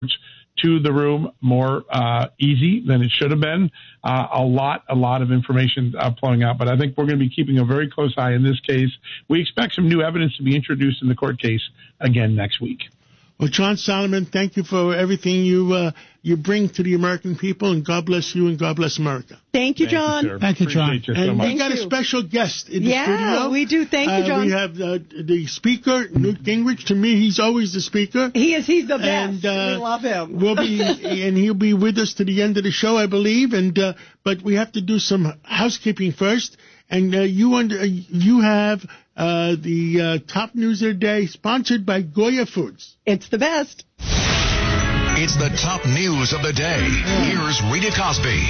to the room more easy than it should have been. A lot of information flowing out, but I think we're going to be keeping a very close eye in this case. We expect some new evidence to be introduced in the court case again next week. Well, John Solomon, thank you for everything you bring to the American people, and God bless you and God bless America. Thank you, John. Thank you, John. And we got a special guest in the studio. Yeah, we do. Thank you, John. We have the speaker, Newt Gingrich. To me, he's always the speaker. He's the best. And, we love him. He'll be with us to the end of the show, I believe. But we have to do some housekeeping first. And you have the top news of the day, sponsored by Goya Foods. It's the best. It's the top news of the day. Here's Rita Cosby.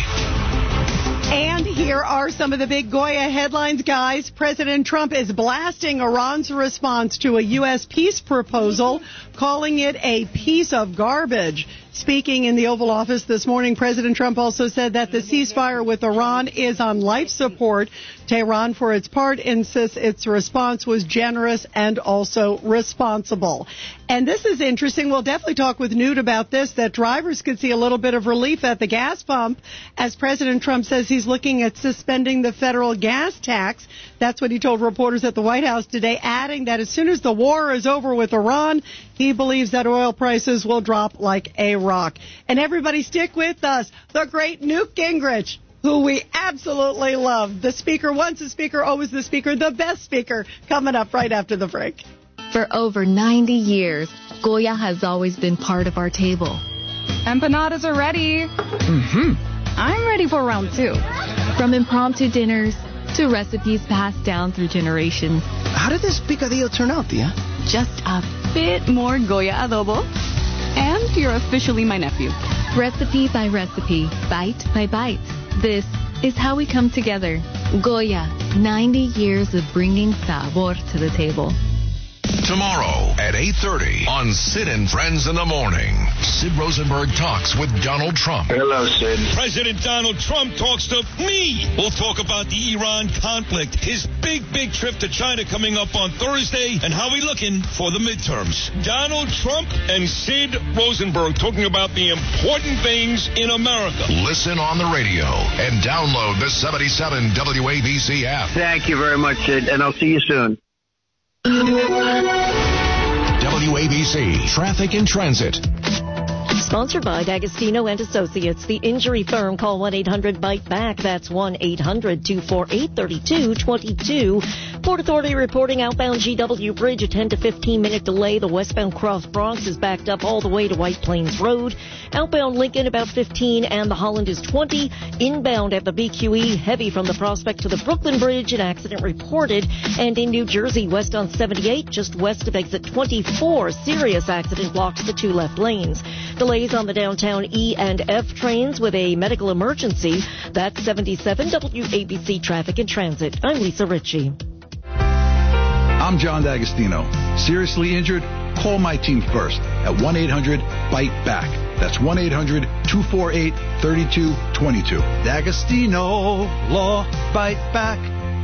And here are some of the big Goya headlines, guys. President Trump is blasting Iran's response to a U.S. peace proposal, calling it a piece of garbage. Speaking in the Oval Office this morning, President Trump also said that the ceasefire with Iran is on life support. Tehran, for its part, insists its response was generous and also responsible. And this is interesting. We'll definitely talk with Newt about this, that drivers could see a little bit of relief at the gas pump as President Trump says he's looking at suspending the federal gas tax. That's what he told reporters at the White House today, adding that as soon as the war is over with Iran, he believes that oil prices will drop like a rock. And everybody stick with us. The great Newt Gingrich, who we absolutely love. The speaker, once a speaker, always the speaker, the best speaker, coming up right after the break. For over 90 years, Goya has always been part of our table. Empanadas are ready. I'm ready for round two. From impromptu dinners to recipes passed down through generations. How did this picadillo turn out, Tia? Just a bit more Goya adobo. And you're officially my nephew. Recipe by recipe, bite by bite. This is how we come together. Goya, 90 years of bringing sabor to the table. Tomorrow at 8:30 on Sid and Friends in the Morning. Sid Rosenberg talks with Donald Trump. Hello, Sid. President Donald Trump talks to me. We'll talk about the Iran conflict, his big trip to China coming up on Thursday, and how we looking for the midterms. Donald Trump and Sid Rosenberg talking about the important things in America. Listen on the radio and download the 77 WABC app. Thank you very much, Sid, and I'll see you soon. WABC Traffic and Transit. Sponsored by D'Agostino and Associates, the injury firm. Call 1-800-BITE-BACK. That's 1-800-248-3222. Port Authority reporting outbound GW Bridge, a 10 to 15-minute delay. The westbound Cross Bronx is backed up all the way to White Plains Road. Outbound Lincoln about 15, and the Holland is 20. Inbound at the BQE, heavy from the Prospect to the Brooklyn Bridge. An accident reported. And in New Jersey, west on 78, just west of exit 24, serious accident blocks the two left lanes. Delays on the downtown E and F trains with a medical emergency. That's 77 WABC Traffic and Transit. I'm Lisa Ritchie. I'm John D'Agostino. Seriously injured? Call my team first at 1-800-BITE-BACK. That's 1-800-248-3222. D'Agostino Law Bite Back.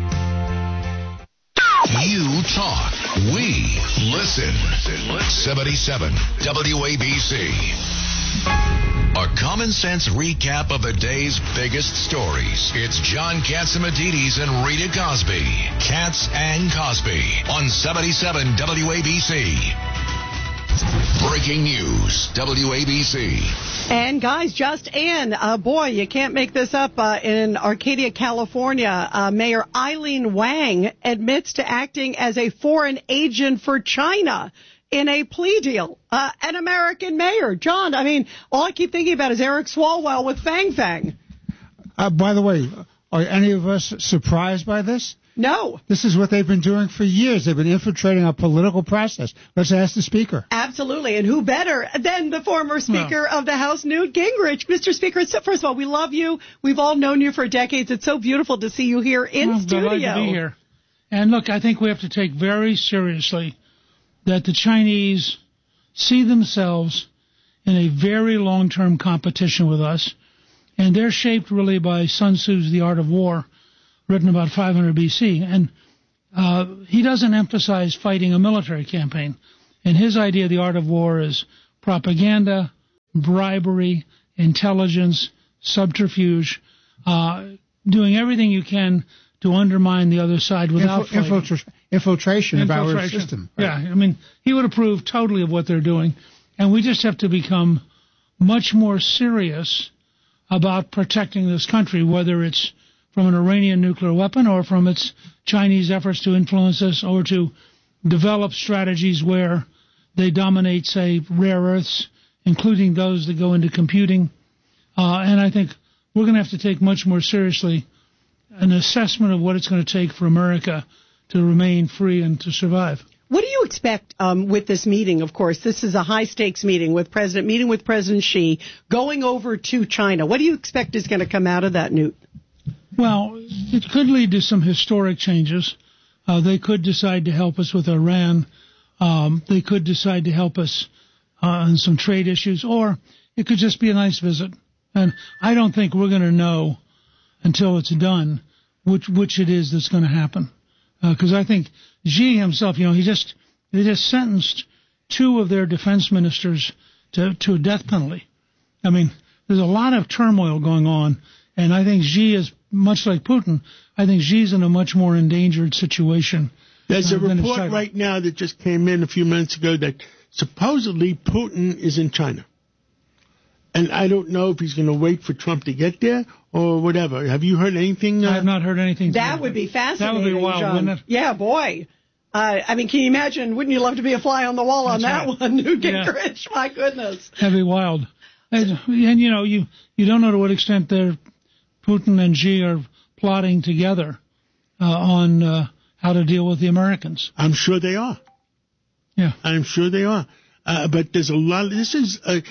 You talk. We listen. 77 WABC. A common sense recap of the day's biggest stories. It's John Catsimatidis and Rita Cosby. Katz and Cosby on 77 WABC. Breaking news, WABC. And guys, just in, boy, you can't make this up. In Arcadia, California, Mayor Eileen Wang admits to acting as a foreign agent for China in a plea deal. An American mayor. John, I mean, all I keep thinking about is Eric Swalwell with Fang Fang. By the way, are any of us surprised by this? No. This is what they've been doing for years. They've been infiltrating our political process. Let's ask the Speaker. Absolutely. And who better than the former Speaker of the House, Newt Gingrich? Mr. Speaker, first of all, we love you. We've all known you for decades. It's so beautiful to see you here in studio. I'm delighted to be here. And look, I think we have to take very seriously that the Chinese see themselves in a very long-term competition with us. And they're shaped really by Sun Tzu's The Art of War, written about 500 BC. And he doesn't emphasize fighting a military campaign. And his idea of the art of war is propaganda, bribery, intelligence, subterfuge, doing everything you can to undermine the other side without infiltration of our system. Right. Yeah, I mean, he would approve totally of what they're doing. And we just have to become much more serious about protecting this country, whether it's from an Iranian nuclear weapon or from its Chinese efforts to influence us or to develop strategies where they dominate, say, rare earths, including those that go into computing. And I think we're going to have to take much more seriously an assessment of what it's going to take for America to remain free and to survive. What do you expect with this meeting? Of course, this is a high-stakes meeting with President Xi, going over to China. What do you expect is going to come out of that, Newt? Well, it could lead to some historic changes. They could decide to help us with Iran. They could decide to help us on some trade issues, or it could just be a nice visit. And I don't think we're going to know until it's done which it is that's going to happen. Because I think Xi himself, they just sentenced 2 of their defense ministers to a death penalty. I mean, there's a lot of turmoil going on, and I think Xi is, much like Putin, I think Xi's in a much more endangered situation. There's a report right now that just came in a few minutes ago that supposedly Putin is in China. And I don't know if he's going to wait for Trump to get there or whatever. Have you heard anything? I have not heard anything. That would be fascinating. That would be wild, John. wouldn't it? Yeah, boy. I mean, can you imagine? Wouldn't you love to be a fly on the wall on that one, Newt Gingrich? Yeah. My goodness. That'd be wild. And you don't know to what extent Putin and Xi are plotting together on how to deal with the Americans. I'm sure they are. Yeah. I'm sure they are. But there's a lot. This is a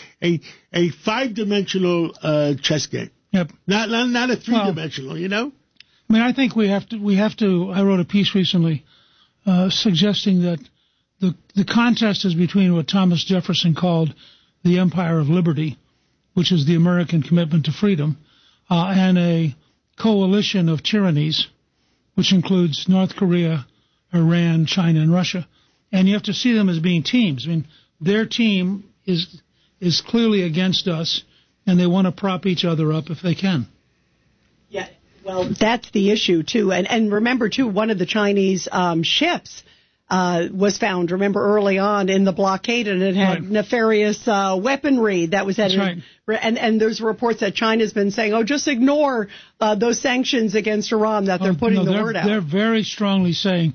5-dimensional chess game. Yep. Not a 3-dimensional. I mean, I think we have to. I wrote a piece recently suggesting that the contest is between what Thomas Jefferson called the Empire of Liberty, which is the American commitment to freedom, and a coalition of tyrannies, which includes North Korea, Iran, China, and Russia. And you have to see them as being teams. I mean, their team is clearly against us, and they want to prop each other up if they can. Yeah, well, that's the issue, too. And remember, too, one of the Chinese ships was found, remember, early on in the blockade, and it had nefarious weaponry that was headed. Right. And there's reports that China's been saying, just ignore those sanctions against Iran, that they're putting the word out. They're very strongly saying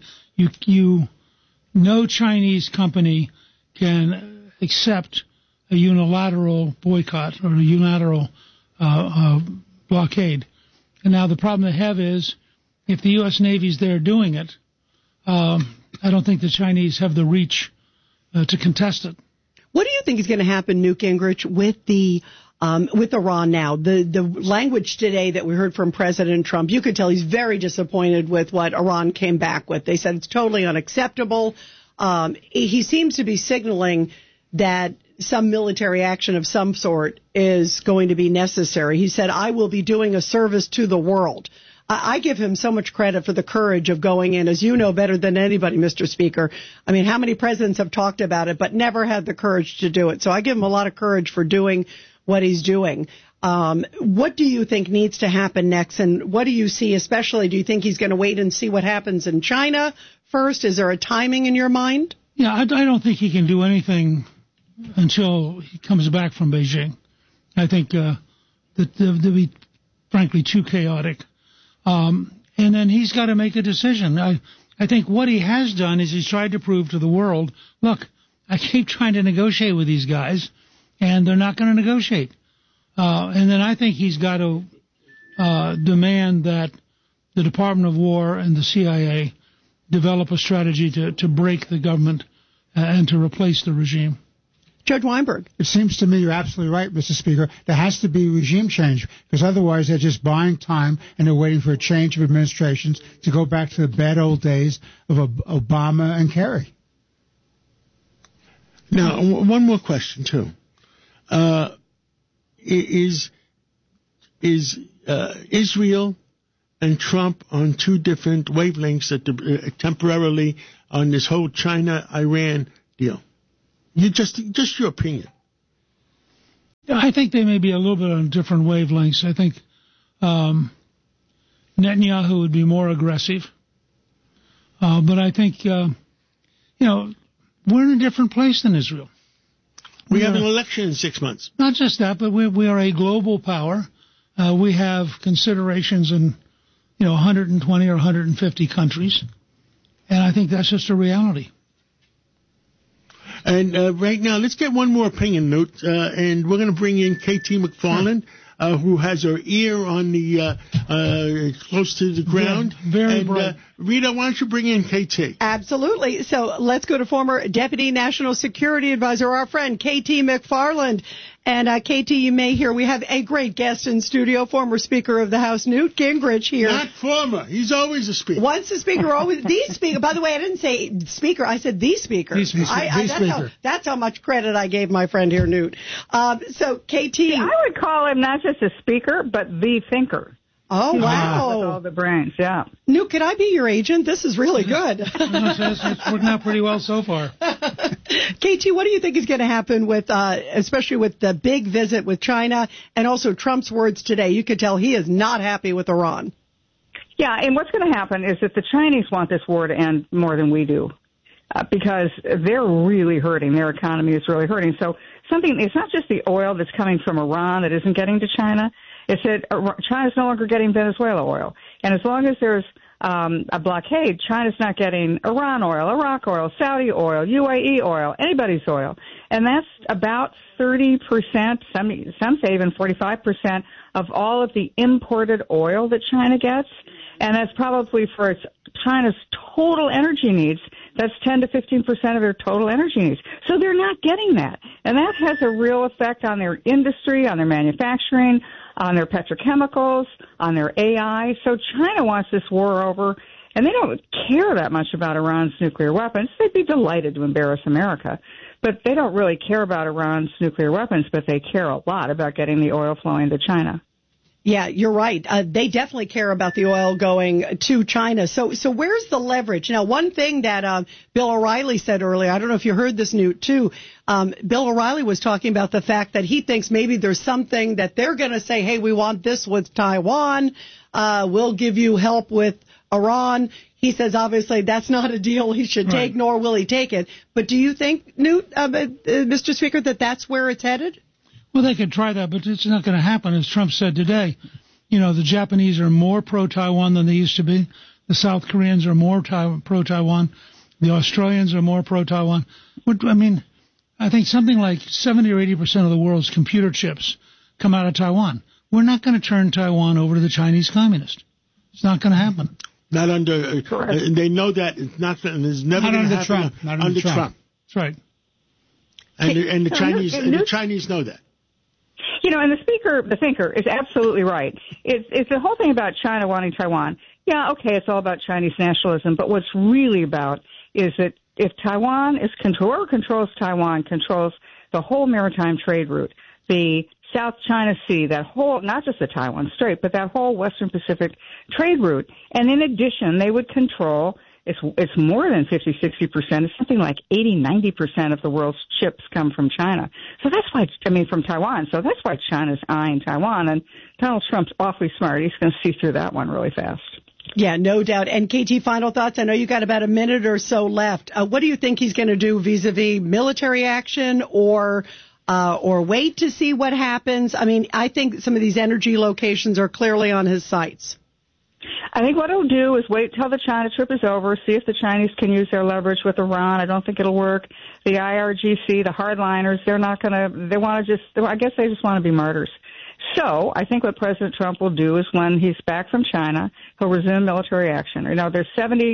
no Chinese company can accept a unilateral boycott or a unilateral blockade. And now the problem they have is if the U.S. Navy's there doing it, I don't think the Chinese have the reach to contest it. What do you think is going to happen, Newt Gingrich, with Iran now? The language today that we heard from President Trump, you could tell he's very disappointed with what Iran came back with. They said it's totally unacceptable. He seems to be signaling that some military action of some sort is going to be necessary. He said, I will be doing a service to the world. I give him so much credit for the courage of going in, as you know better than anybody, Mr. Speaker. I mean, how many presidents have talked about it but never had the courage to do it? So I give him a lot of courage for doing what he's doing. What do you think needs to happen next? And what do you see, especially, do you think he's going to wait and see what happens in China first? Is there a timing in your mind? Yeah, I don't think he can do anything until he comes back from Beijing. I think that they'll be, frankly, too chaotic. And then he's got to make a decision. I think what he has done is he's tried to prove to the world, look, I keep trying to negotiate with these guys, and they're not going to negotiate. And then I think he's got to demand that the Department of War and the CIA develop a strategy to break the government and to replace the regime. Judge Weinberg. It seems to me you're absolutely right, Mr. Speaker. There has to be regime change, because otherwise they're just buying time and they're waiting for a change of administrations to go back to the bad old days of Obama and Kerry. Now, one more question, too. Is Israel and Trump on two different wavelengths temporarily on this whole China-Iran deal? You just your opinion. I think they may be a little bit on different wavelengths. I think Netanyahu would be more aggressive. But I think, we're in a different place than Israel. We have an election in 6 months. Not just that, but we are a global power. We have considerations in, 120 or 150 countries. And I think that's just a reality. And right now, let's get one more opinion note, and we're going to bring in KT McFarland, who has her ear on the close to the ground. Yeah, very bright. Rita, why don't you bring in KT? Absolutely. So let's go to former Deputy National Security Advisor, our friend KT McFarland. And KT, you may hear we have a great guest in studio, former Speaker of the House, Newt Gingrich here. Not former. He's always a speaker. Once a speaker, always the speaker. By the way, I didn't say speaker. I said the speaker. The speaker. That's how much credit I gave my friend here, Newt. So, KT. I would call him not just a speaker, but the thinker. Oh, wow. With all the brains, yeah. Newt, could I be your agent? This is really good. It's working out pretty well so far. KT, what do you think is going to happen with, especially with the big visit with China and also Trump's words today? You could tell he is not happy with Iran. Yeah, and what's going to happen is that the Chinese want this war to end more than we do because they're really hurting. Their economy is really hurting. So it's not just the oil that's coming from Iran that isn't getting to China. It's that China's no longer getting Venezuela oil. And as long as there's a blockade, China's not getting Iran oil, Iraq oil, Saudi oil, UAE oil, anybody's oil. And that's about 30%, some say even 45% of all of the imported oil that China gets. And that's probably for China's total energy needs. That's 10 to 15% of their total energy needs. So they're not getting that. And that has a real effect on their industry, on their manufacturing, on their petrochemicals, on their AI. So China wants this war over, and they don't care that much about Iran's nuclear weapons. They'd be delighted to embarrass America. But they don't really care about Iran's nuclear weapons, but they care a lot about getting the oil flowing to China. Yeah, you're right. They definitely care about the oil going to China. So where's the leverage? Now, one thing that Bill O'Reilly said earlier, I don't know if you heard this, Newt, too. Bill O'Reilly was talking about the fact that he thinks maybe there's something that they're going to say, hey, we want this with Taiwan. We'll give you help with Iran. He says, obviously, that's not a deal he should take, nor will he take it. But do you think, Newt, Mr. Speaker, that that's where it's headed? Well, they could try that, but it's not going to happen. As Trump said today, the Japanese are more pro-Taiwan than they used to be. The South Koreans are more pro-Taiwan. The Australians are more pro-Taiwan. I think something like 70 or 80% of the world's computer chips come out of Taiwan. We're not going to turn Taiwan over to the Chinese communists. It's not going to happen. Not under. They know that it's not. It's never going to happen Trump. Not under Trump. That's right. And the Chinese know that. And the thinker, is absolutely right. It's the whole thing about China wanting Taiwan. Yeah, okay, it's all about Chinese nationalism, but what's really about is that if Taiwan is controls Taiwan, controls the whole maritime trade route, the South China Sea, that whole, not just the Taiwan Strait, but that whole Western Pacific trade route. And in addition, they would control, it's more than 50, 60%. It's something like 80, 90% of the world's ships come from China. So that's why, from Taiwan. So that's why China's eyeing Taiwan. And Donald Trump's awfully smart. He's going to see through that one really fast. Yeah, no doubt. And KT, final thoughts? I know you got about a minute or so left. What do you think he's going to do vis-a-vis military action or wait to see what happens? I think some of these energy locations are clearly on his sights. I think what he'll do is wait till the China trip is over, see if the Chinese can use their leverage with Iran. I don't think it'll work. The IRGC, the hardliners, I guess they just want to be martyrs. So I think what President Trump will do is when he's back from China, he'll resume military action. There's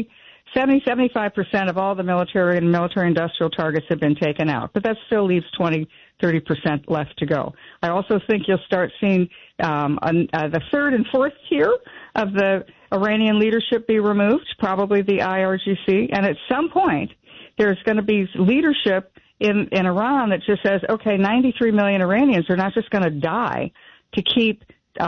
75% of all the military and military industrial targets have been taken out, but that still leaves 20, 30% left to go. I also think you'll start seeing the third and fourth tier of the Iranian leadership be removed, probably the IRGC, and at some point there's going to be leadership in Iran that just says, okay, 93 million Iranians are not just going to die to keep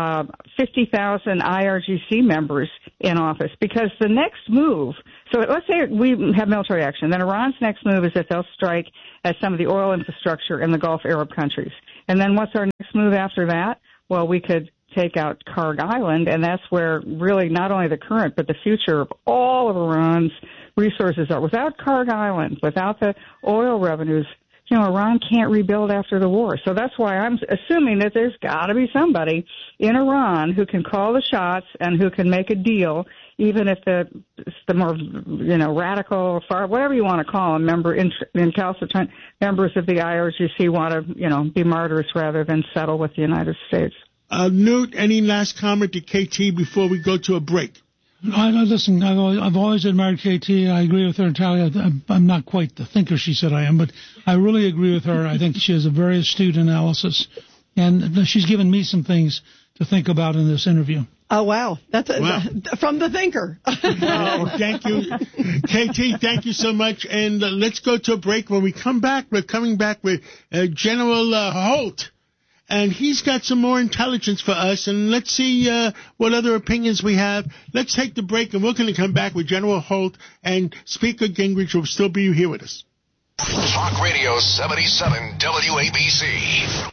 50,000 IRGC members in office, because the next move, so let's say we have military action, then Iran's next move is that they'll strike at some of the oil infrastructure in the Gulf Arab countries. And then what's our next next move after that? Well, we could take out Karg Island, and that's where really not only the current but the future of all of Iran's resources are. Without Karg Island, without the oil revenues, Iran can't rebuild after the war. So that's why I'm assuming that there's got to be somebody in Iran who can call the shots and who can make a deal, even if the more, radical, far, whatever you want to call them, recalcitrant members of the IRGC want to, be martyrs rather than settle with the United States. Newt, any last comment to KT before we go to a break? Listen, I've always admired KT. I agree with her entirely. I'm not quite the thinker she said I am, but I really agree with her. I think she has a very astute analysis, and she's given me some things to think about in this interview. Oh, wow. That's from the thinker. Oh, thank you. KT, thank you so much. And let's go to a break. When we come back, we're coming back with General Holt. And he's got some more intelligence for us, and let's see what other opinions we have. Let's take the break, and we're going to come back with General Holt, and Speaker Gingrich will still be here with us. Talk Radio 77 WABC.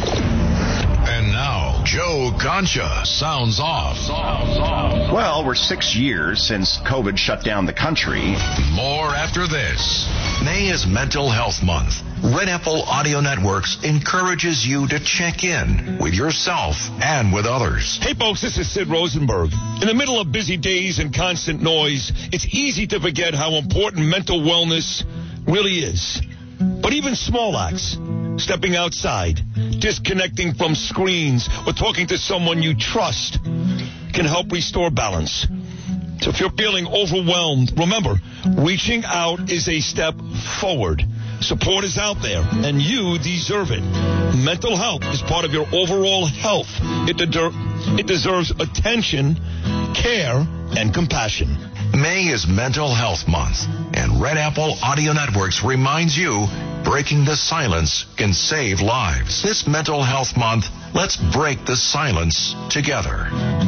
And now, Joe Concha sounds off. Well, we're 6 years since COVID shut down the country. More after this. May is Mental Health Month. Red Apple Audio Networks encourages you to check in with yourself and with others. Hey, folks, this is Sid Rosenberg. In the middle of busy days and constant noise, it's easy to forget how important mental wellness really is. But even small acts, stepping outside, disconnecting from screens, or talking to someone you trust can help restore balance. So if you're feeling overwhelmed, remember, reaching out is a step forward. Support is out there, and you deserve it. Mental health is part of your overall health. It deserves attention, care, and compassion. May is Mental Health Month, and Red Apple Audio Networks reminds you, breaking the silence can save lives. This Mental Health Month, let's break the silence together.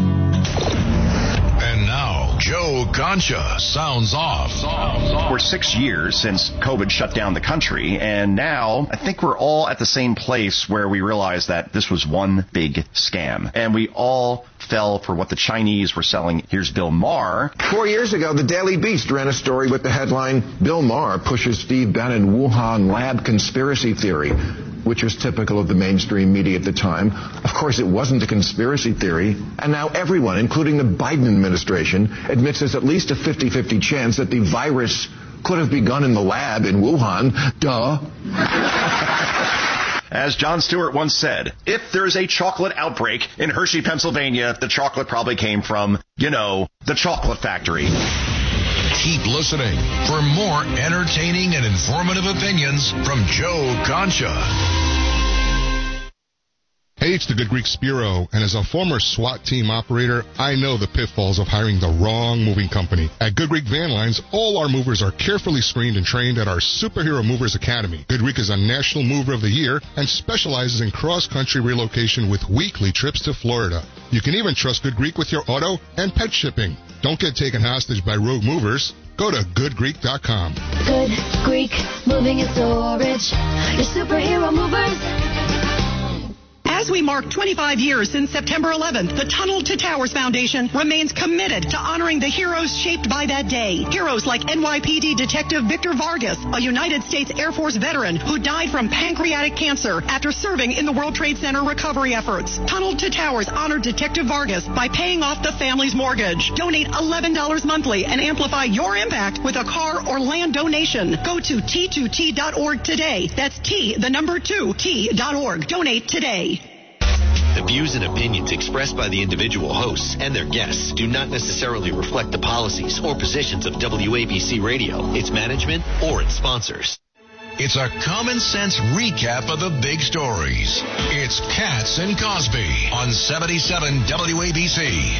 And now, Joe Concha sounds off. We're 6 years since COVID shut down the country, and now I think we're all at the same place where we realize that this was one big scam. And we all fell for what the Chinese were selling. Here's Bill Maher. 4 years ago, the Daily Beast ran a story with the headline, Bill Maher pushes Steve Bannon Wuhan lab conspiracy theory, which was typical of the mainstream media at the time. Of course, it wasn't a conspiracy theory, and now everyone, including the Biden administration, admits there's at least a 50-50 chance that the virus could have begun in the lab in Wuhan. Duh. As Jon Stewart once said, if there's a chocolate outbreak in Hershey, Pennsylvania, the chocolate probably came from, the chocolate factory. Keep listening for more entertaining and informative opinions from Joe Concha. Hey, it's the Good Greek Spiro, and as a former SWAT team operator, I know the pitfalls of hiring the wrong moving company. At Good Greek Van Lines, all our movers are carefully screened and trained at our Superhero Movers Academy. Good Greek is a National Mover of the Year and specializes in cross-country relocation with weekly trips to Florida. You can even trust Good Greek with your auto and pet shipping. Don't get taken hostage by rogue movers. Go to goodgreek.com. Good Greek Moving and Storage. Your superhero movers. As we mark 25 years since September 11th, the Tunnel to Towers Foundation remains committed to honoring the heroes shaped by that day. Heroes like NYPD Detective Victor Vargas, a United States Air Force veteran who died from pancreatic cancer after serving in the World Trade Center recovery efforts. Tunnel to Towers honored Detective Vargas by paying off the family's mortgage. Donate $11 monthly and amplify your impact with a car or land donation. Go to T2T.org today. That's T2T.org. Donate today. The views and opinions expressed by the individual hosts and their guests do not necessarily reflect the policies or positions of WABC Radio, its management, or its sponsors. It's a common sense recap of the big stories. It's Katz and Cosby on 77 WABC.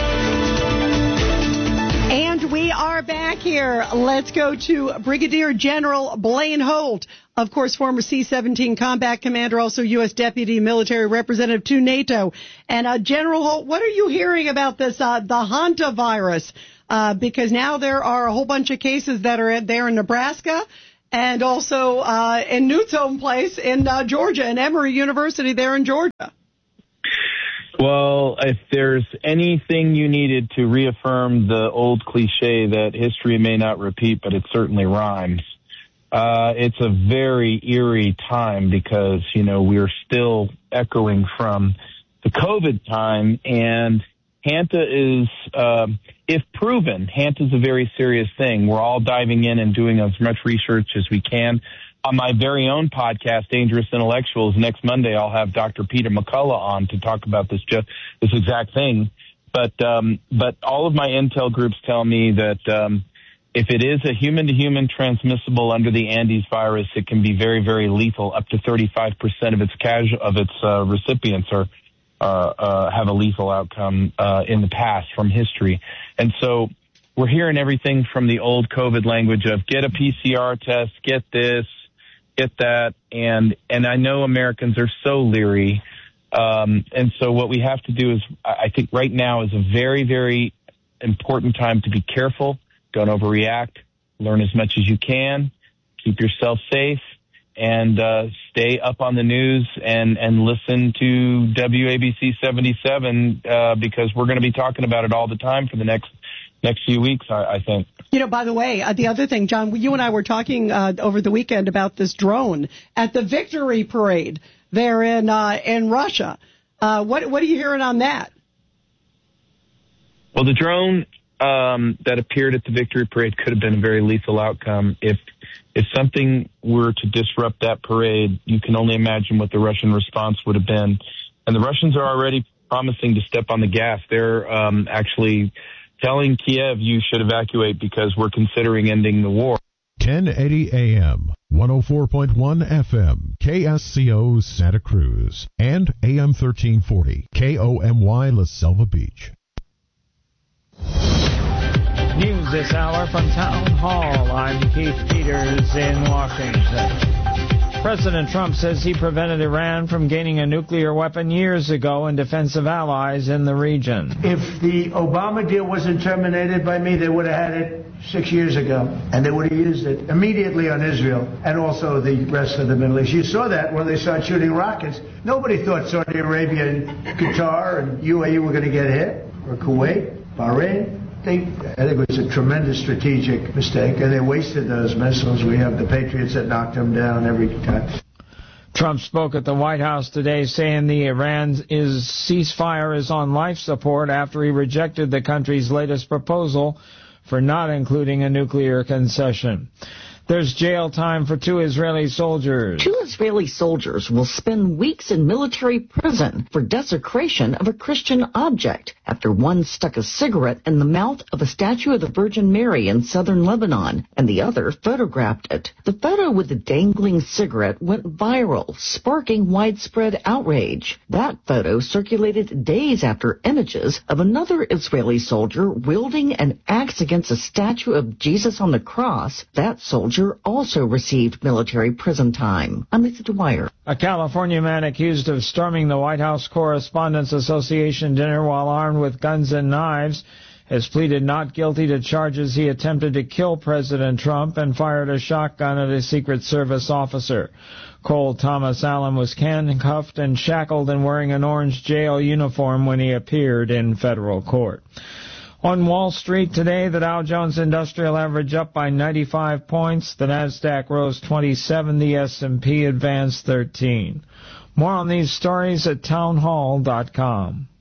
And we are back here. Let's go to Brigadier General Blaine Holt, of course, former C-17 combat commander, also U.S. Deputy Military Representative to NATO. And General Holt, what are you hearing about this, the hantavirus? Because now there are a whole bunch of cases that are there in Nebraska, and also in Newt's home place in Georgia, and Emory University there in Georgia. Well, if there's anything you needed to reaffirm the old cliche that history may not repeat, but it certainly rhymes, it's a very eerie time because, we're still echoing from the COVID time, and Hanta is, if proven, Hanta is a very serious thing. We're all diving in and doing as much research as we can. On my very own podcast, Dangerous Intellectuals, next Monday I'll have Dr. Peter McCullough on to talk about this exact thing. But all of my intel groups tell me that if it is a human-to-human transmissible under the Andes virus, it can be very, very lethal. Up to 35% of its recipients have a lethal outcome in the past from history. And so we're hearing everything from the old COVID language of get a PCR test, get this, get that, and I know Americans are so leery. And so what we have to do is, I think right now is a very, very important time to be careful. Don't overreact. Learn as much as you can. Keep yourself safe. And stay up on the news and listen to WABC 77 because we're going to be talking about it all the time for the next few weeks, I think. By the way, the other thing, John, you and I were talking over the weekend about this drone at the Victory Parade there in Russia. What are you hearing on that? Well, the drone that appeared at the Victory Parade could have been a very lethal outcome. If something were to disrupt that parade, you can only imagine what the Russian response would have been. And the Russians are already promising to step on the gas. They're actually telling Kiev you should evacuate because we're considering ending the war. 1080 AM, 104.1 FM, KSCO Santa Cruz, and AM 1340, KOMY La Selva Beach. News this hour from Town Hall. I'm Keith Peters in Washington. President Trump says he prevented Iran from gaining a nuclear weapon years ago in defense of allies in the region. If the Obama deal wasn't terminated by me, they would have had it 6 years ago, and they would have used it immediately on Israel and also the rest of the Middle East. You saw that when they started shooting rockets. Nobody thought Saudi Arabia and Qatar and UAE were going to get hit, or Kuwait, Bahrain. I think it was a tremendous strategic mistake, and they wasted those missiles. We have the Patriots that knocked them down every time. Trump spoke at the White House today saying the Iran's ceasefire is on life support after he rejected the country's latest proposal for not including a nuclear concession. There's jail time for 2 Israeli soldiers. 2 Israeli soldiers will spend weeks in military prison for desecration of a Christian object after one stuck a cigarette in the mouth of a statue of the Virgin Mary in southern Lebanon, and the other photographed it. The photo with the dangling cigarette went viral, sparking widespread outrage. That photo circulated days after images of another Israeli soldier wielding an axe against a statue of Jesus on the cross. That soldier also received military prison time. I'm Lisa Dwyer. A California man accused of storming the White House Correspondents Association dinner while armed with guns and knives has pleaded not guilty to charges he attempted to kill President Trump and fired a shotgun at a Secret Service officer. Cole Thomas Allen was handcuffed and shackled and wearing an orange jail uniform when he appeared in federal court. On Wall Street today, the Dow Jones Industrial Average up by 95 points. The Nasdaq rose 27. The S&P advanced 13. More on these stories at townhall.com.